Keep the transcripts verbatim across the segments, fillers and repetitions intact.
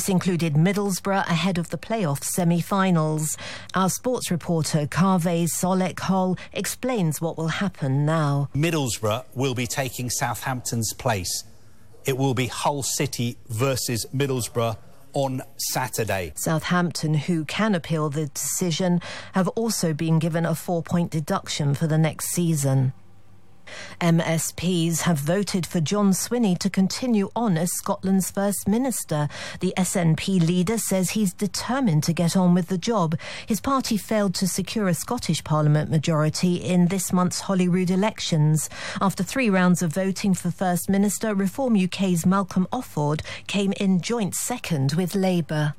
This included Middlesbrough ahead of the playoff semi-finals. Our sports reporter Kaveh Solek-Hol explains what will happen now. Middlesbrough will be taking Southampton's place. It will be Hull City versus Middlesbrough on Saturday. Southampton, who can appeal the decision, have also been given a four-point deduction for the next season. M S Ps have voted for John Swinney to continue on as Scotland's First Minister. The S N P leader says he's determined to get on with the job. His party failed to secure a Scottish Parliament majority in this month's Holyrood elections. After three rounds of voting for First Minister, Reform U K's Malcolm Offord came in joint second with Labour.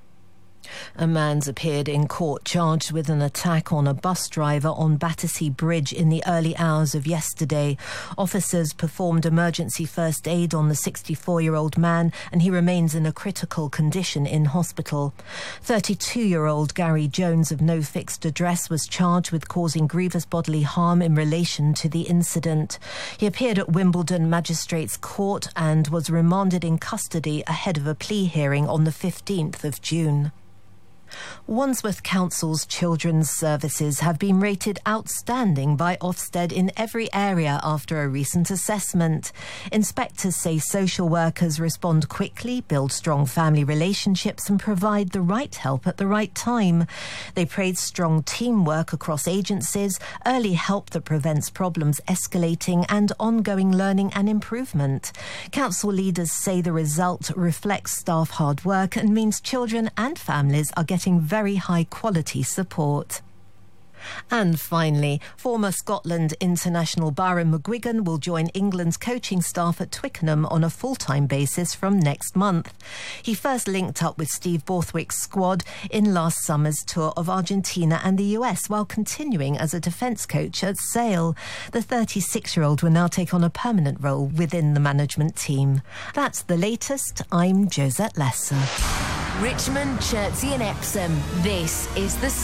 A man's appeared in court charged with an attack on a bus driver on Battersea Bridge in the early hours of yesterday. Officers performed emergency first aid on the sixty-four-year-old man, and he remains in a critical condition in hospital. thirty-two-year-old Gary Jones of no fixed address was charged with causing grievous bodily harm in relation to the incident. He appeared at Wimbledon Magistrates Court and was remanded in custody ahead of a plea hearing on the fifteenth of June. Wandsworth Council's children's services have been rated outstanding by Ofsted in every area after a recent assessment. Inspectors say social workers respond quickly, build strong family relationships and provide the right help at the right time. They praise strong teamwork across agencies, early help that prevents problems escalating and ongoing learning and improvement. Council leaders say the result reflects staff hard work and means children and families are getting very high quality support. And finally, former Scotland international Byron McGuigan will join England's coaching staff at Twickenham on a full-time basis from next month. He first linked up with Steve Borthwick's squad in last summer's tour of Argentina and the U S while continuing as a defence coach at Sale. The thirty-six-year-old will now take on a permanent role within the management team. That's the latest. I'm Josette Lesser. Richmond, Chertsey and Epsom. This is the